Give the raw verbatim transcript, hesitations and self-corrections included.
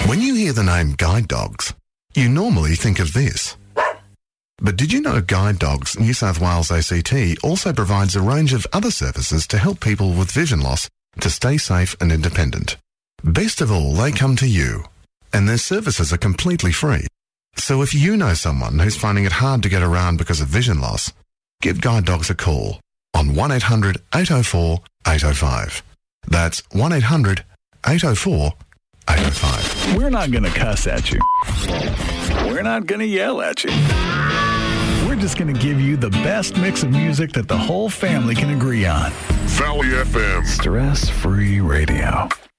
When you hear the name Guide Dogs, you normally think of this. But did you know Guide Dogs New South Wales A C T also provides a range of other services to help people with vision loss to stay safe and independent? Best of all, they come to you, and their services are completely free. So if you know someone who's finding it hard to get around because of vision loss, give Guide Dogs a call on one eight hundred eight oh four eight oh five. That's one eight hundred eight oh four eight oh five. We're not going to cuss at you. We're not going to yell at you. We're just going to give you the best mix of music that the whole family can agree on. Valley F M. Stress-free radio.